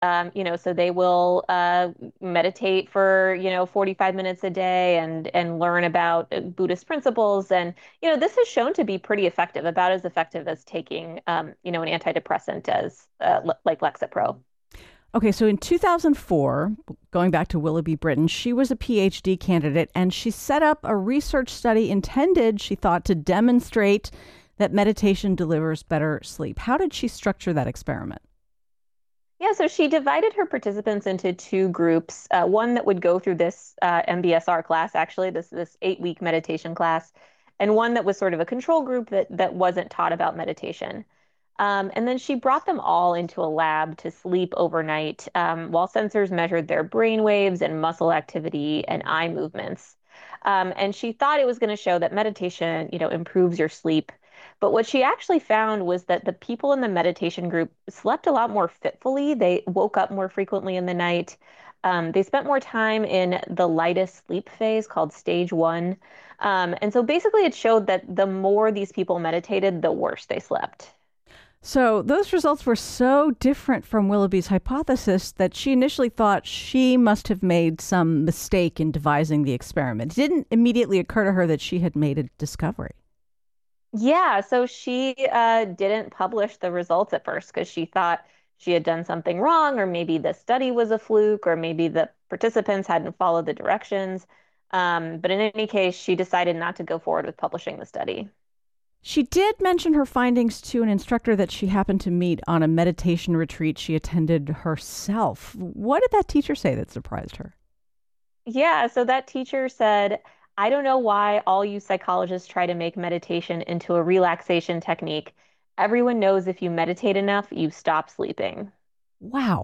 So they will meditate for, 45 minutes a day and learn about Buddhist principles. And, this is shown to be pretty effective, about as effective as taking, an antidepressant as like Lexapro. Okay, so in 2004, going back to Willoughby Britton, she was a PhD candidate and she set up a research study intended, she thought, to demonstrate that meditation delivers better sleep. How did she structure that experiment? Yeah, so she divided her participants into two groups. One that would go through this MBSR class, actually, this 8-week meditation class, and one that was sort of a control group that wasn't taught about meditation. And then she brought them all into a lab to sleep overnight while sensors measured their brain waves and muscle activity and eye movements. And she thought it was going to show that meditation, improves your sleep. But what she actually found was that the people in the meditation group slept a lot more fitfully. They woke up more frequently in the night. They spent more time in the lightest sleep phase called stage one. And so basically, it showed that the more these people meditated, the worse they slept. So those results were so different from Willoughby's hypothesis that she initially thought she must have made some mistake in devising the experiment. It didn't immediately occur to her that she had made a discovery. Yeah, so she didn't publish the results at first because she thought she had done something wrong, or maybe the study was a fluke, or maybe the participants hadn't followed the directions. But in any case, she decided not to go forward with publishing the study. She did mention her findings to an instructor that she happened to meet on a meditation retreat she attended herself. What did that teacher say that surprised her? Yeah, so that teacher said, I don't know why all you psychologists try to make meditation into a relaxation technique. Everyone knows if you meditate enough, you stop sleeping. Wow.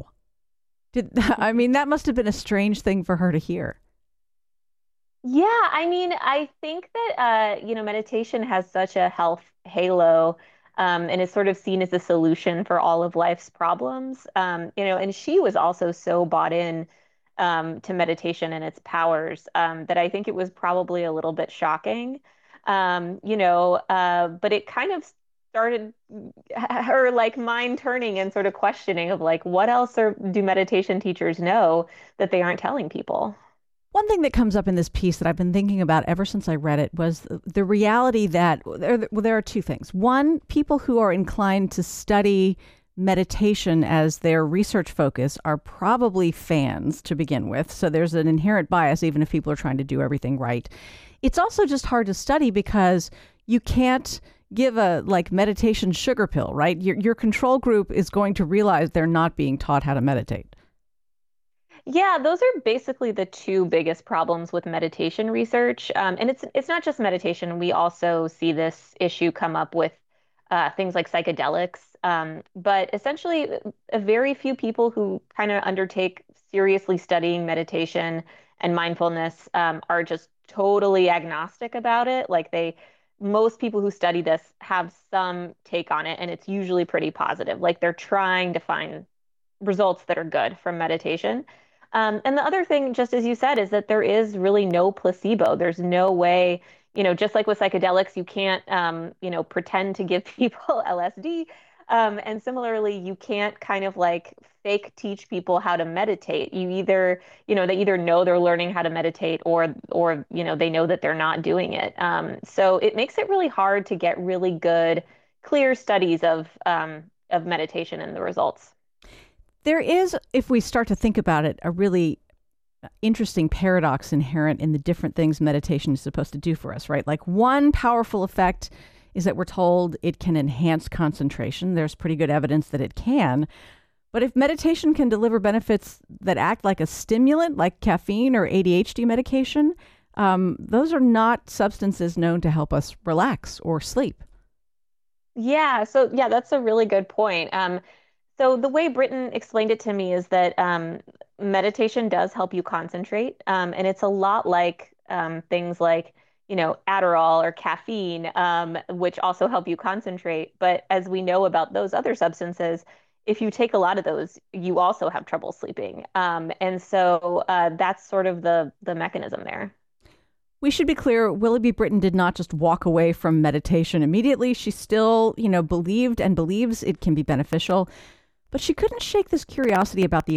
I mean, that must have been a strange thing for her to hear. Yeah, I mean, I think that meditation has such a health halo, and is sort of seen as a solution for all of life's problems. And she was also so bought in to meditation and its powers that I think it was probably a little bit shocking. But it kind of started her like mind turning and sort of questioning of like, what else do meditation teachers know that they aren't telling people? One thing that comes up in this piece that I've been thinking about ever since I read it was the reality that there are two things. One, people who are inclined to study meditation as their research focus are probably fans to begin with. So there's an inherent bias, even if people are trying to do everything right. It's also just hard to study because you can't give a like meditation sugar pill, right? Your control group is going to realize they're not being taught how to meditate. Yeah, those are basically the two biggest problems with meditation research. And it's not just meditation. We also see this issue come up with things like psychedelics. But essentially, a very few people who kind of undertake seriously studying meditation and mindfulness are just totally agnostic about it. Most people who study this have some take on it, and it's usually pretty positive. Like they're trying to find results that are good from meditation. And the other thing, just as you said, is that there is really no placebo. There's no way, just like with psychedelics, you can't, pretend to give people LSD. And similarly, you can't kind of like fake teach people how to meditate. They either know they're learning how to meditate or, they know that they're not doing it. So it makes it really hard to get really good, clear studies of meditation and the results. There is, if we start to think about it, a really interesting paradox inherent in the different things meditation is supposed to do for us, right? Like one powerful effect is that we're told it can enhance concentration. There's pretty good evidence that it can. But if meditation can deliver benefits that act like a stimulant, like caffeine or ADHD medication, those are not substances known to help us relax or sleep. Yeah, that's a really good point. So the way Britton explained it to me is that meditation does help you concentrate, and it's a lot like things like, Adderall or caffeine, which also help you concentrate. But as we know about those other substances, if you take a lot of those, you also have trouble sleeping. And so that's sort of the mechanism there. We should be clear, Willoughby Britton did not just walk away from meditation immediately. She still, believed and believes it can be beneficial. But she couldn't shake this curiosity about the